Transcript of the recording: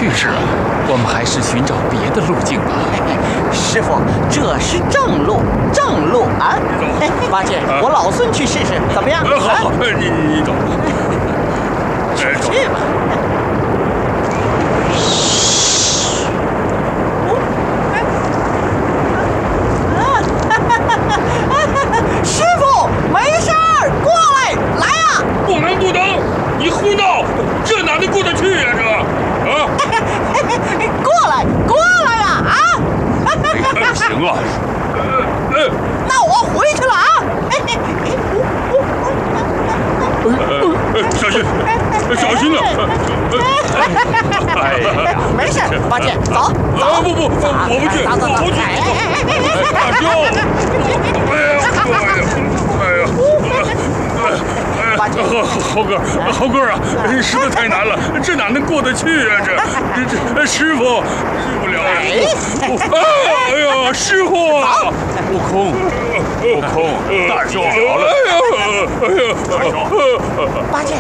去。是啊，我们还是寻找别的路径吧。 师傅，这是正路，正路啊！八戒，我老孙去试试，怎么样？ 好，你走。 去吧。师傅，没事儿，过来，来呀！ 不能，你胡闹，这哪能过得去呀？这啊！ 过来呀！啊！ 行啊， 那我回去了啊！ 小心啊！ 哎呀，没事，八戒，走。 不，我不去，大兄， 八戒， 猴哥啊，实在太难了，这哪能过得去啊？这师傅了呀！哎呀，师傅！ 悟空，大兄好了！ 哎呀， 八戒，